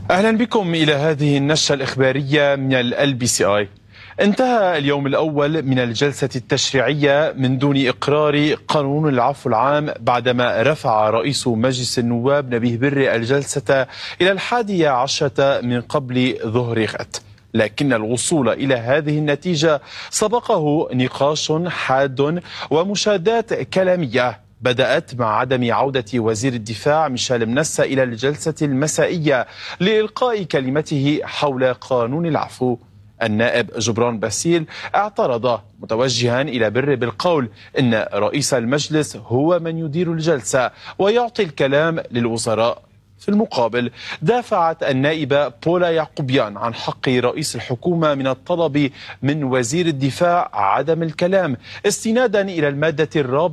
أهلا بكم إلى هذه النشرة الإخبارية من LBCI. انتهى اليوم الأول من الجلسة التشريعية من دون إقرار قانون العفو العام بعدما رفع رئيس مجلس النواب نبيه بري الجلسة إلى 11 من قبل ظهر غد، لكن الوصول إلى هذه النتيجة سبقه نقاش حاد ومشادات كلامية بدأت مع عدم عودة وزير الدفاع ميشيل منسا إلى الجلسة المسائية لإلقاء كلمته حول قانون العفو. النائب جبران باسيل اعترض متوجها إلى بري بالقول إن رئيس المجلس هو من يدير الجلسة ويعطي الكلام للوزراء. في المقابل دافعت النائبة بولا يعقوبيان عن حق رئيس الحكومة من الطلب من وزير الدفاع عدم الكلام استنادا إلى المادة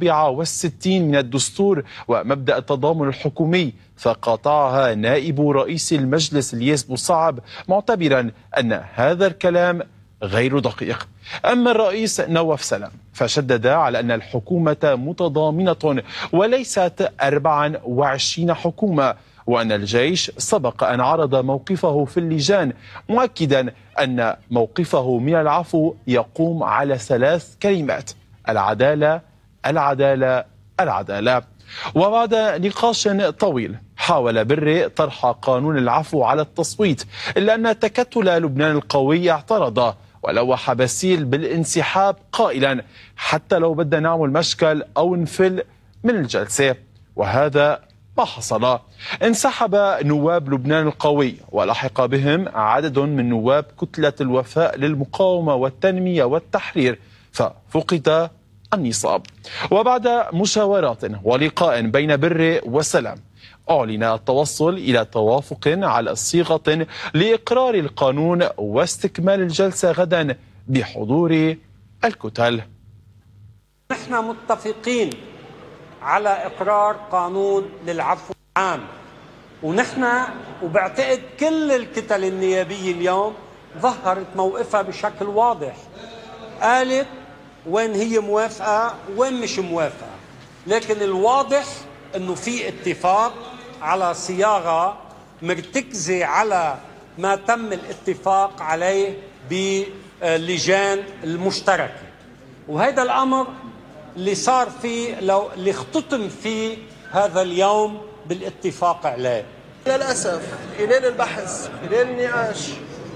64 من الدستور ومبدأ التضامن الحكومي، فقاطعها نائب رئيس المجلس الياس بوصعب معتبرا أن هذا الكلام غير دقيق. أما الرئيس نواف سلام فشدد على أن الحكومة متضامنة وليست 24 حكومة، وأن الجيش سبق أن عرض موقفه في اللجان، مؤكدا أن موقفه من العفو يقوم على 3 كلمات: العدالة العدالة العدالة. وبعد نقاش طويل حاول بري طرح قانون العفو على التصويت، إلا أن تكتل لبنان القوي اعترض ولوح باسيل بالانسحاب قائلا حتى لو بدنا نعمل مشكل أو نفل من الجلسة، وهذا ما حصل. انسحب نواب لبنان القوي ولحق بهم عدد من نواب كتلة الوفاء للمقاومة والتنمية والتحرير، ففقد النصاب. وبعد مشاورات ولقاء بين بري وسلام أعلن التوصل إلى توافق على صيغة لإقرار القانون واستكمال الجلسة غدا بحضور الكتل. نحن متفقين على إقرار قانون للعفو العام، ونحن وبعتقد كل الكتل النيابية اليوم ظهرت موقفها بشكل واضح، قالت وين هي موافقة وين مش موافقة، لكن الواضح أنه في اتفاق على صياغة مرتكزة على ما تم الاتفاق عليه باللجان المشتركة، وهذا الأمر اللي صار فيه اللي اختتم فيه هذا اليوم بالاتفاق عليه. للأسف خلال البحث خلال النقاش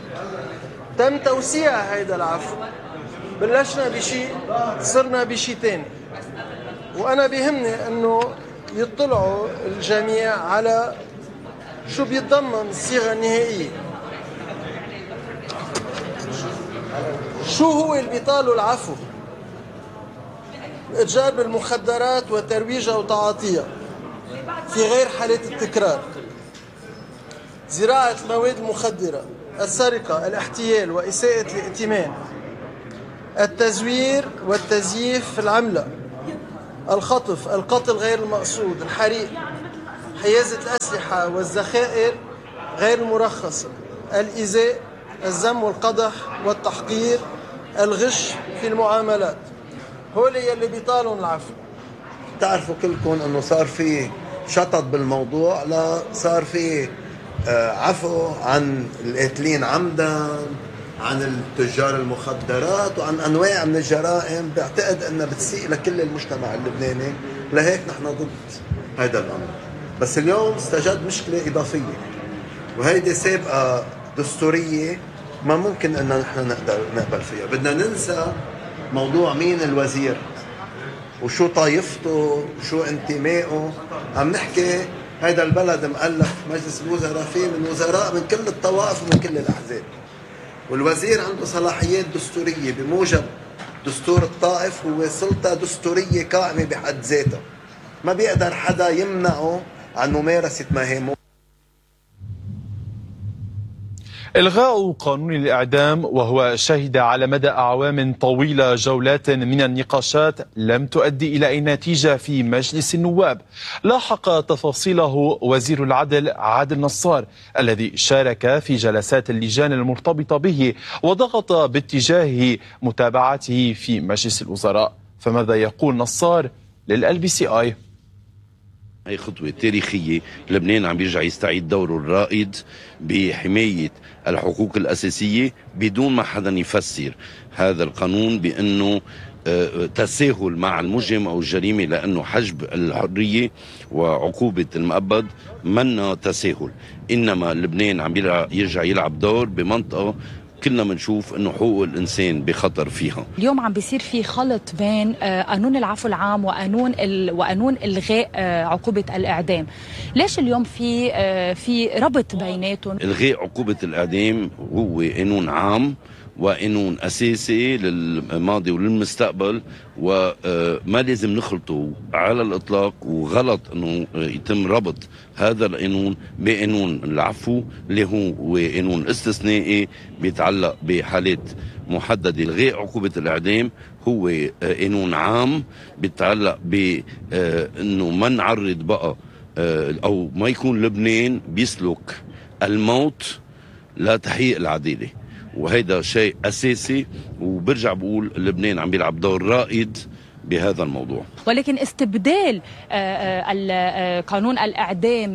تم توسيع هذا العفو، بلشنا بشيء صرنا بشيء تاني، وأنا بيهمني أنه يطلعوا الجميع على شو بيتضمن الصيغة النهائية. شو هو اللي بيطالوا العفو؟ الإتجار بالمخدرات وترويجها وتعاطيها في غير حالة التكرار، زراعة المواد المخدرة، السرقة، الاحتيال وإساءة الائتمان، التزوير والتزييف في العملة، الخطف، القتل غير المقصود، الحريق، حيازة الأسلحة والذخائر غير المرخصة، الإيذاء، الذم والقدح والتحقير، الغش في المعاملات. هول يلي بيطالون العفو. تعرفوا كلكم انه صار في شطط بالموضوع، لا صار في عفو عن القاتلين عمدا، عن التجار المخدرات، وعن انواع من الجرائم بعتقد انها بتسيء لكل المجتمع اللبناني، لهيك نحن ضد هذا الامر. بس اليوم استجد مشكله اضافيه، وهيدي سابقه دستوريه ما ممكن ان نحن نقبل فيها. بدنا ننسى موضوع مين الوزير وشو طائفته وشو انتمائه. عم نحكي هيدا البلد مؤلف مجلس الوزراء فيه من وزراء من كل الطوائف ومن كل الأحزاب، والوزير عنده صلاحيات دستورية بموجب دستور الطائف، هو سلطة دستورية قائمة بحد ذاتها، ما بيقدر حدا يمنعه عن ممارسة مهامه. إلغاء قانون الإعدام وهو شهد على مدى أعوام طويلة جولات من النقاشات لم تؤدي إلى أي نتيجة في مجلس النواب، لاحق تفاصيله وزير العدل عادل نصار الذي شارك في جلسات اللجان المرتبطة به وضغط باتجاه متابعته في مجلس الوزراء. فماذا يقول نصار للLBCI؟ هي خطوة تاريخية. لبنان عم بيرجع يستعيد دوره الرائد بحماية الحقوق الأساسية بدون ما حدا يفسر هذا القانون بأنه تساهل مع المجرم أو الجريمة، لأنه حجب الحرية وعقوبة المؤبد منا تساهل، إنما لبنان عم يرجع يلعب دور بمنطقة كلنا بنشوف انه حقوق الانسان بخطر فيها. اليوم عم بيصير في خلط بين قانون العفو العام وقانون الغاء عقوبة الاعدام. ليش اليوم في ربط بيناتهم؟ الغاء عقوبة الاعدام هو قانون عام وقانون أساسي للماضي وللمستقبل، وما لازم نخلطه على الإطلاق، وغلط أنه يتم ربط هذا القانون بقانون العفو اللي هو قانون استثنائي بيتعلق بحالات محددة. الغاء عقوبة الإعدام هو قانون عام بيتعلق بأنه ما نعرض بقى أو ما يكون لبنان بيسلك الموت لتحقيق العدالة، وهيدا شيء أساسي. وبرجع بقول لبنان عم بيلعب دور رائد بهذا الموضوع. ولكن استبدال قانون الإعدام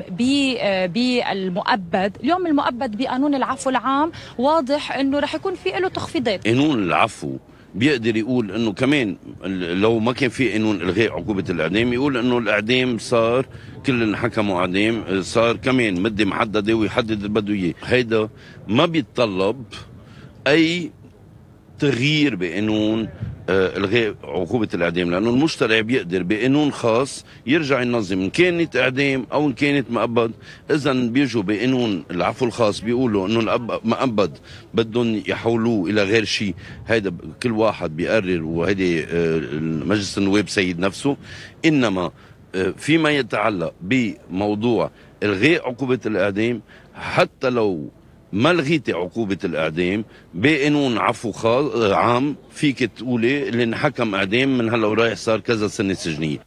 بالمؤبد، اليوم المؤبد بقانون العفو العام واضح أنه رح يكون في له تخفيضات. قانون العفو بيقدر يقول انه كمان لو ما كان في قانون الغاء عقوبة الاعدام يقول انه الاعدام صار كل اللي حكموا اعدام صار كمان مدة محددة ويحدد اللي بده اياه. هيدا ما بيتطلب اي تغيير بقانون الغاء عقوبة الاعدام، لانه المشترع بيقدر بقانون خاص يرجع ينظم ان كانت اعدام او ان كانت مؤبد. اذا بيجوا بقانون العفو الخاص بيقولوا انه المؤبد بدهم يحولوه الى غير شيء، هيدا كل واحد بيقرر، وهيدي مجلس النواب سيد نفسه. انما فيما يتعلق بموضوع الغاء عقوبة الاعدام، حتى لو ما لغيتي عقوبة الإعدام بقانون عفو عام فيك تقولي اللي انحكم إعدام من هلا ورايح صار كذا سنة سجنية.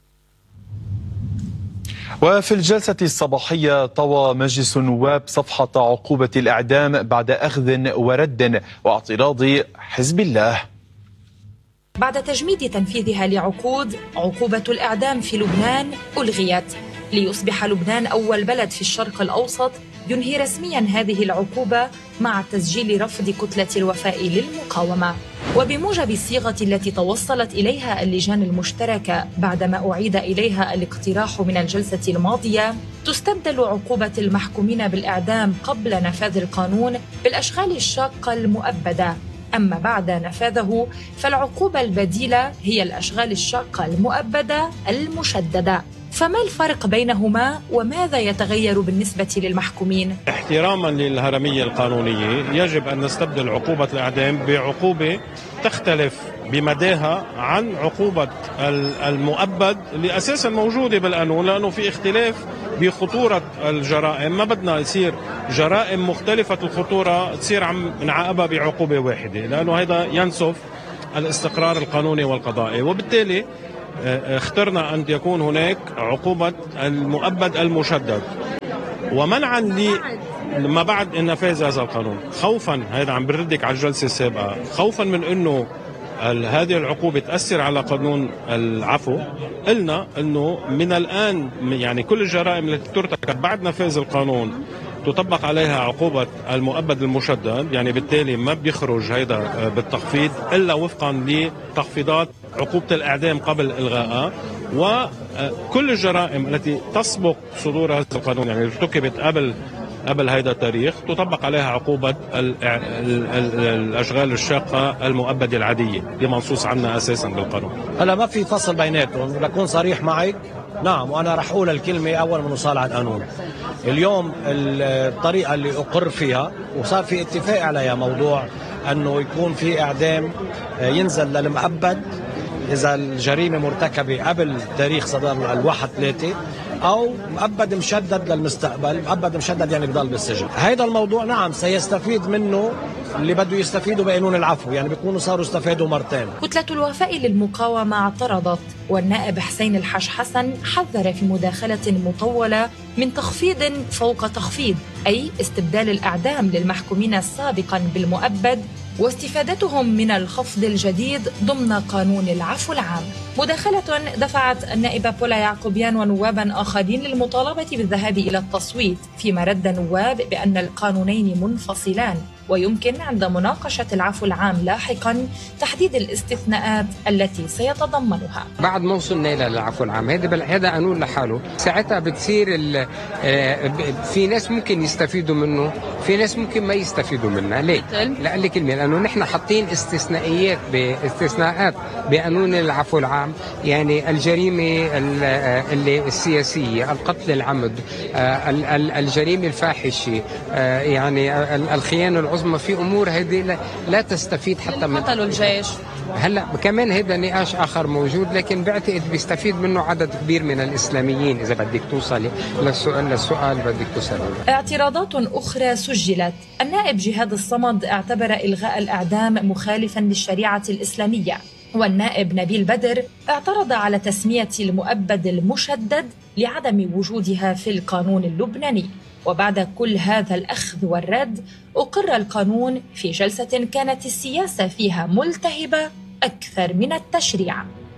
وفي الجلسة الصباحية طوى مجلس النواب صفحة عقوبة الإعدام بعد أخذ ورد واعتراض حزب الله. بعد تجميد تنفيذها لعقود، عقوبة الإعدام في لبنان ألغيت ليصبح لبنان أول بلد في الشرق الأوسط ينهي رسميا هذه العقوبة مع تسجيل رفض كتلة الوفاء للمقاومة. وبموجب الصيغة التي توصلت إليها اللجان المشتركة بعدما أعيد إليها الاقتراح من الجلسة الماضية، تستبدل عقوبة المحكومين بالإعدام قبل نفاذ القانون بالأشغال الشاقة المؤبدة، أما بعد نفاذه فالعقوبة البديلة هي الأشغال الشاقة المؤبدة المشددة. فما الفرق بينهما وماذا يتغير بالنسبة للمحكومين؟ احتراما للهرمية القانونية يجب أن نستبدل عقوبة الإعدام بعقوبة تختلف بمداها عن عقوبة المؤبد اللي أساسا موجودة بالقانون، لأنه في اختلاف بخطورة الجرائم. ما بدنا يصير جرائم مختلفة الخطورة تصير عم نعاقبها بعقوبة واحدة، لأنه هذا ينسف الاستقرار القانوني والقضائي. وبالتالي اخترنا أن يكون هناك عقوبة المؤبد المشدد، ومنعا لما بعد نفاذ هذا القانون، خوفا، هذا عم بردك على الجلسة السابقة، خوفا من أنه هذه العقوبة تأثر على قانون العفو، قلنا أنه من الآن يعني كل الجرائم التي ترتكب بعد نفاذ القانون تطبق عليها عقوبة المؤبد المشدد، يعني بالتالي ما بيخرج هيدا بالتخفيض إلا وفقا لتخفيضات عقوبة الإعدام قبل إلغائها. وكل الجرائم التي تسبق صدور هذا القانون، يعني ارتكبت قبل هذا التاريخ، تطبق عليها عقوبة الأشغال الشاقة المؤبدة العادية اللي منصوص عنها أساسا بالقانون. هلا ما في فصل بيناتهم، لكون صريح معك. نعم، وأنا رح أقول الكلمة أول من وصال على القانون. اليوم الطريقة اللي أقر فيها وصار في اتفاق عليها موضوع أنه يكون في إعدام ينزل للمؤبد إذا الجريمة مرتكبة قبل تاريخ صدر 1/3، أو مؤبد مشدد للمستقبل. مؤبد مشدد يعني بضل بالسجن. هيدا الموضوع نعم سيستفيد منه اللي بده يستفيدوا بقانون العفو، يعني بيكونوا صاروا استفادوا مرتين. كتلة الوفاء للمقاومة اعترضت، والنائب حسين الحاج حسن حذر في مداخلة مطولة من تخفيض فوق تخفيض، أي استبدال الإعدام للمحكومين سابقا بالمؤبد واستفادتهم من الخفض الجديد ضمن قانون العفو العام. مداخلة دفعت النائبة بولا يعقوبيان ونوابا آخرين للمطالبة بالذهاب إلى التصويت، فيما رد نواب بأن القانونين منفصلان ويمكن عند مناقشة العفو العام لاحقا تحديد الاستثناءات التي سيتضمنها. بعد ما وصلنا إلى العفو العام هذا قانون لحاله، ساعتها بتصير في ناس ممكن يستفيدوا منه، في ناس ممكن ما يستفيدوا منه. ليه؟ لأقول لك لأنه نحن حاطين استثناءات بقانون العفو العام، يعني الجريمة السياسية، القتل العمد، الجريمة الفاحشة، يعني الخيانة العظمى، في أمور هذه لا تستفيد حتى من قتلوا الجيش. هلا كمان هذا نقاش آخر موجود، لكن بعتقد بيستفيد منه عدد كبير من الإسلاميين. إذا بدك توصلي للسؤال بدك توصلي. اعتراضات أخرى سجلت. النائب جهاد الصمد اعتبر إلغاء الإعدام مخالفا للشريعة الإسلامية، والنائب نبيل بدر اعترض على تسمية المؤبد المشدد لعدم وجودها في القانون اللبناني. وبعد كل هذا الأخذ والرد أقر القانون في جلسة كانت السياسة فيها ملتهبة أكثر من التشريع.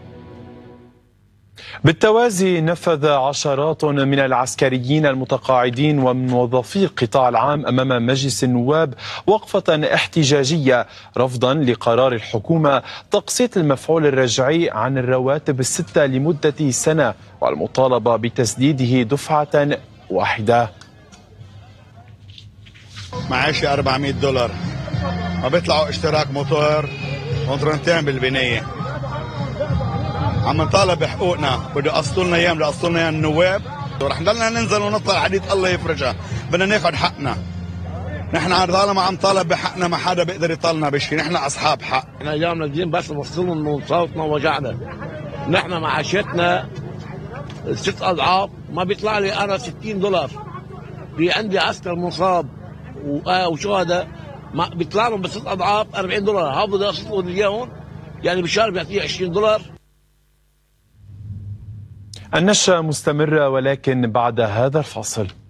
بالتوازي نفذ عشرات من العسكريين المتقاعدين ومن موظفي القطاع العام أمام مجلس النواب وقفة احتجاجية رفضا لقرار الحكومة تقسيط المفعول الرجعي عن الرواتب الستة لمدة سنة والمطالبة بتسديده دفعة واحدة. معاشي $400، ما بيطلعوا اشتراك موتور كونترنتين بالبناية. عم نطالب بحقوقنا، بده يقسطوا لنا النواب، ورح نضلنا ننزل ونطلع حديد الله يفرجها. بدنا ناخذ حقنا. نحن طالما عم طالب بحقنا ما حدا بيقدر يطالنا بشي، نحن اصحاب حق. احنا ايامنا الدين بس نفصلهم من صوتنا ووجعنا. نحن معاشتنا 6 أضعاف، ما بيطلع لي انا $60. في عندي عسكر مصاب وشهداء ما بيطلع لهم ب6 أضعاف $40. هذا بده يقسطوا اياهم، يعني بالشهر بيعطيه $20. النشرة مستمرة ولكن بعد هذا الفاصل.